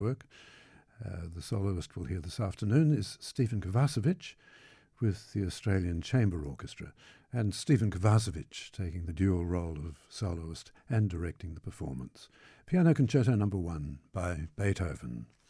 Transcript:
work. The soloist we'll hear this afternoon is Stephen Kovacevic with the Australian Chamber Orchestra, and Stephen Kovacevic taking the dual role of soloist and directing the performance. Piano Concerto No. 1 by Beethoven.